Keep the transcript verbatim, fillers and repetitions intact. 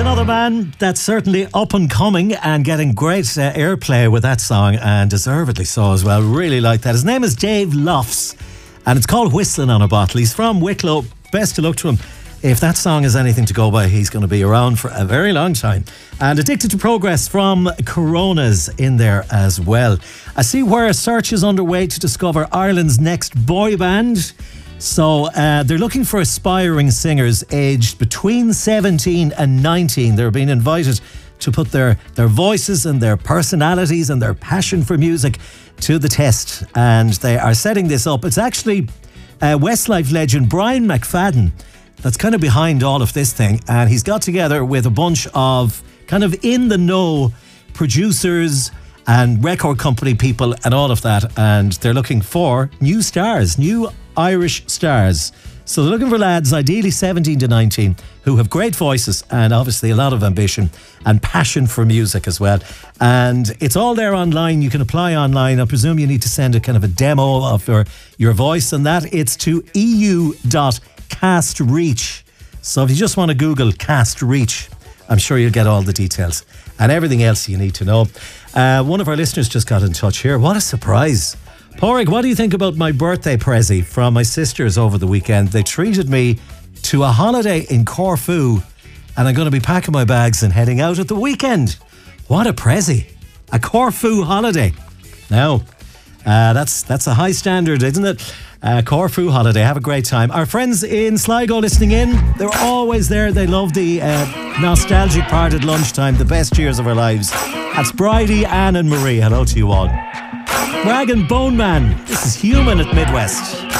another man that's certainly up and coming and getting great uh, airplay with that song, and deservedly so as well. Really like that. His name is Dave Lofts and it's called Whistling on a Bottle. He's from Wicklow. Best of luck to him. If that song is anything to go by, he's going to be around for a very long time. And Addicted to Progress from Coronas in there as well. I see where a search is underway to discover Ireland's next boy band. So uh, they're looking for aspiring singers aged between seventeen and nineteen. They're being invited to put their, their voices and their personalities and their passion for music to the test. And they are setting this up. It's actually uh, Westlife legend Brian McFadden that's kind of behind all of this thing. And he's got together with a bunch of kind of in the know producers and record company people and all of that. And they're looking for new stars, new Irish stars. So they're looking for lads, ideally seventeen to nineteen, who have great voices and obviously a lot of ambition and passion for music as well. And it's all there online. You can apply online. I presume you need to send a kind of a demo of your, your voice and that. It's to e u dot cast reach. So if you just want to Google Cast Reach, I'm sure you'll get all the details and everything else you need to know. Uh, one of our listeners just got in touch here. What a surprise. Porrig, what do you think about my birthday prezi from my sisters over the weekend? They treated me to a holiday in Corfu and I'm going to be packing my bags and heading out at the weekend. What a prezi. A Corfu holiday. Now, uh, that's that's a high standard, isn't it? Uh, Corfu holiday. Have a great time. Our friends in Sligo listening in, they're always there. They love the uh, nostalgic part at lunchtime, the best years of our lives. That's Bridie, Anne and Marie. Hello to you all. Rag and Bone Man. This is Human at Midwest.